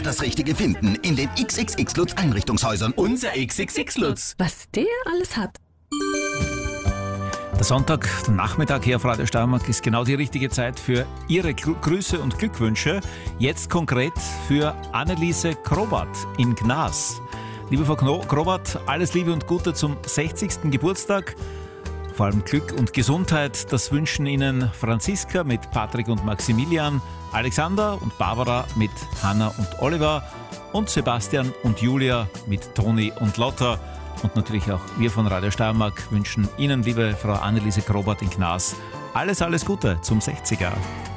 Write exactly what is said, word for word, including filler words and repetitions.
Das Richtige finden in den X X X Lutz Einrichtungshäusern. Unser X X X Lutz. Was der alles hat. Der Sonntag, der Nachmittag hier auf Radio Steiermark ist genau die richtige Zeit für Ihre Gr- Grüße und Glückwünsche. Jetzt konkret für Anneliese Krobat in Gnas. Liebe Frau Kno- Krobat, alles Liebe und Gute zum sechzigsten Geburtstag. Vor allem Glück und Gesundheit, das wünschen Ihnen Franziska mit Patrick und Maximilian, Alexander und Barbara mit Hanna und Oliver und Sebastian und Julia mit Toni und Lotta. Und natürlich auch wir von Radio Steiermark wünschen Ihnen, liebe Frau Anneliese Krobat in Gnas, alles, alles Gute zum sechziger.